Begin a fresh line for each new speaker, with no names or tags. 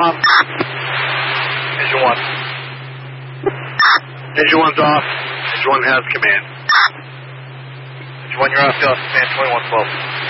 Tom. Engine 1. Engine 1's off. Engine 1 has command. Engine 1, you're off. Stand 2112.